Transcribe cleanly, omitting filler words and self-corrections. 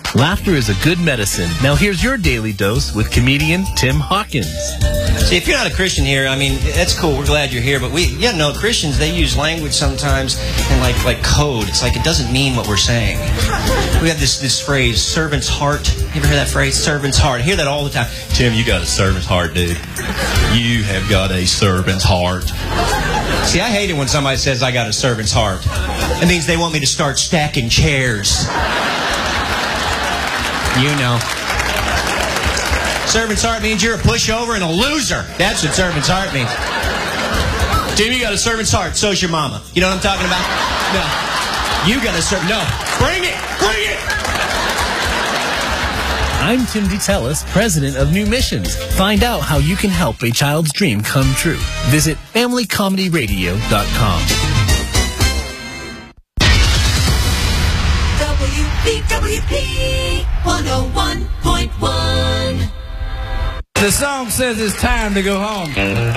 Laughter is a good medicine. Now here's your daily dose with comedian Tim Hawkins. See, if you're not a Christian here, I mean, that's cool. We're glad you're here. But Christians, they use language sometimes and like code. It's like it doesn't mean what we're saying. We have this phrase, servant's heart. You ever hear that phrase, servant's heart? I hear that all the time. Tim, you got a servant's heart, dude. You have got a servant's heart. See, I hate it when somebody says I got a servant's heart. It means they want me to start stacking chairs. You know. Servant's heart means you're a pushover and a loser. That's what servant's heart means. Tim, you got a servant's heart. So's your mama. You know what I'm talking about? No. You got a servant. No. Bring it. Bring it. I'm Tim DeTellis, president of New Missions. Find out how you can help a child's dream come true. Visit FamilyComedyRadio.com. WBWP 101.1. The song says it's time to go home.